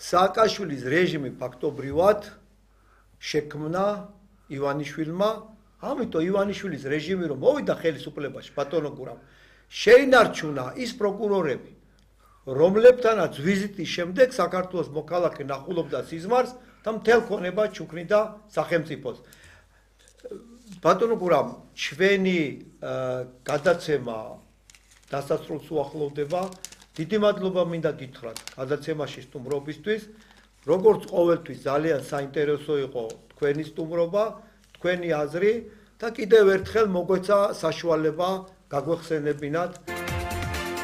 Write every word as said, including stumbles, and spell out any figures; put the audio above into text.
სააკაშვილის რეჟიმი ფაქტობრივად შექმნა ივანიშვილმა, ამიტომ ივანიშვილის რეჟიმი რომ მოვიდა ხელისუფლებაში ბატონო გურამ, შეინარჩუნა ის პროკურორები, რომლებთანაც ვიზიტის შემდეგ საქართველოს მოქალაქე ნახულობდა სიზმარს და მთელ ქონება ჩუქნიდა სახელმწიფოს. ბატონო გურამ, ჩვენი გადაცემა დასასრულს უახლოვდება. დიდი მადლობა მინდა გითხრათ გადაცემაში სტუმრობისთვის. როგორც ყოველთვის ძალიან საინტერესო იყო თქვენი სტუმრობა, თქვენი აზრი და კიდევ ერთხელ მოგვეცა საშუალება გაგვეხსენებინათ